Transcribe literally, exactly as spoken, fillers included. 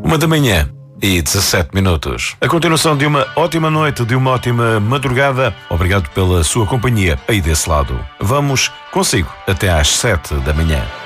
Uma da manhã e dezassete minutos. A continuação de uma ótima noite, de uma ótima madrugada. Obrigado pela sua companhia aí desse lado. Vamos consigo até às sete da manhã.